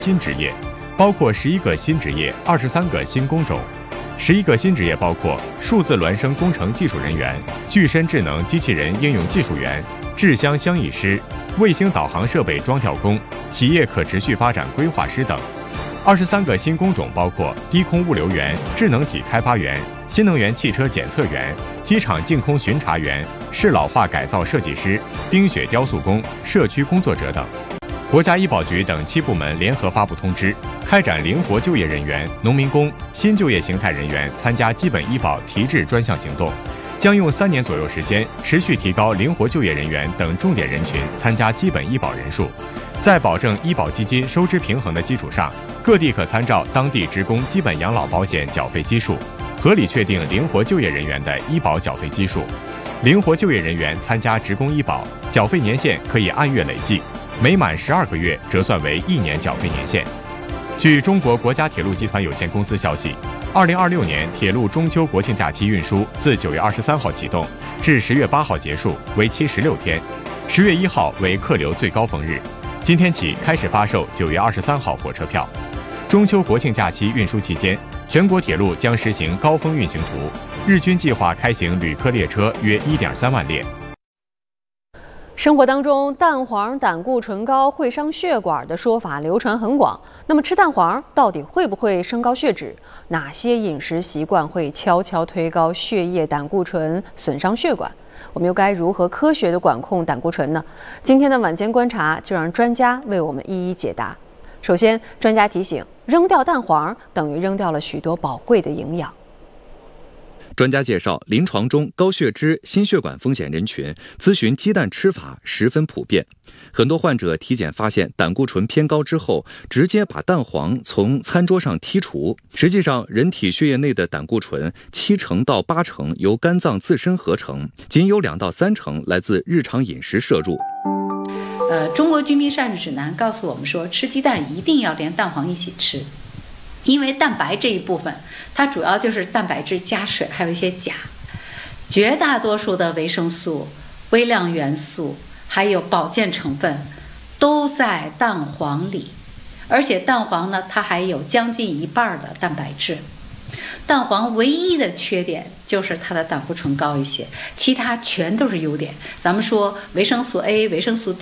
新职业，包括11个新职业、23个新工种。11个新职业包括数字孪生工程技术人员、具身智能机器人应用技术员、制箱箱艺师、卫星导航设备装调工、企业可持续发展规划师等。23个新工种包括低空物流员、智能体开发员、新能源汽车检测员、机场净空巡查员、适老化改造设计师、冰雪雕塑工、社区工作者等。国家医保局等7部门联合发布通知，开展灵活就业人员、农民工、新就业形态人员参加基本医保提质专项行动，将用3年左右时间，持续提高灵活就业人员等重点人群参加基本医保人数。在保证医保基金收支平衡的基础上，各地可参照当地职工基本养老保险缴费基数，合理确定灵活就业人员的医保缴费基数。灵活就业人员参加职工医保，缴费年限可以按月累计，每满12个月折算为1年缴费年限。据中国国家铁路集团有限公司消息，2026年铁路中秋国庆假期运输自9月23号启动，至10月8号结束，为期16天。10月1号为客流最高峰日。今天起开始发售9月23号火车票。中秋国庆假期运输期间，全国铁路将实行高峰运行图，日均计划开行旅客列车约1.3万列。 生活当中，蛋黄胆固醇高会伤血管的说法流传很广。那么吃蛋黄到底会不会升高血脂？哪些饮食习惯会悄悄推高血液胆固醇，损伤血管？我们又该如何科学地管控胆固醇呢？今天的晚间观察就让专家为我们一一解答。首先，专家提醒，扔掉蛋黄等于扔掉了许多宝贵的营养。 专家介绍，临床中高血脂、心血管风险人群咨询鸡蛋吃法十分普遍，很多患者体检发现胆固醇偏高之后，直接把蛋黄从餐桌上剔除。实际上，人体血液内的胆固醇7%到8%由肝脏自身合成，仅有2到3%来自日常饮食摄入。 中国居民膳食指南告诉我们说，吃鸡蛋一定要连蛋黄一起吃。因为蛋白这一部分，它主要就是蛋白质加水，还有一些钾。绝大多数的维生素、微量元素还有保健成分都在蛋黄里，而且蛋黄呢，它还有将近1半的蛋白质。蛋黄唯一的缺点就是它的胆固醇高一些，其他全都是优点。咱们说维生素 A、维生素